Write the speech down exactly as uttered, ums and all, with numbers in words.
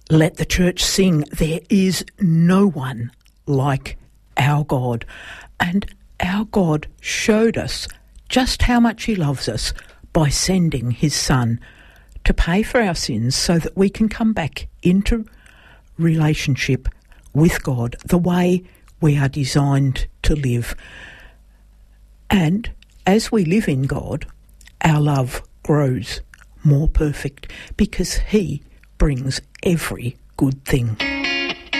Let the church sing, there is no one like our God. And our God showed us just how much he loves us by sending his Son to pay for our sins so that we can come back into relationship with God the way we are designed to live. And as we live in God, our love grows more perfect because he brings every good thing.